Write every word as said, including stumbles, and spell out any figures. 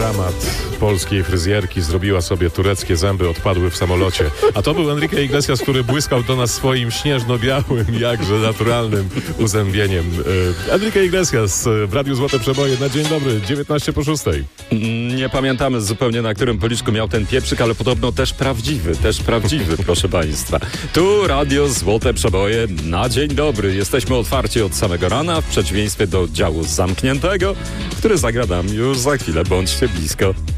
dramat polskiej fryzjerki, zrobiła sobie tureckie zęby, odpadły w samolocie. A to był Enrique Iglesias, który błyskał do nas swoim śnieżno-białym, jakże naturalnym uzębieniem. Enrique Iglesias w Radiu Złote Przeboje na dzień dobry, dziewiętnaście po szóstej. Nie pamiętamy zupełnie, na którym policzku miał ten pieprzyk, ale podobno też prawdziwy, też prawdziwy, proszę państwa. Tu Radio Złote Przeboje na dzień dobry. Jesteśmy otwarci od samego rana, w przeciwieństwie do działu zamkniętego, który zagra nam już za chwilę. Bądźcie blisko.